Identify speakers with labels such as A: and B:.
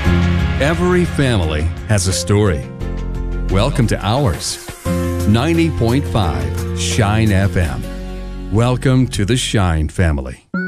A: Every family has a story. Welcome to ours. 90.5 Shine FM. Welcome to the Shine family.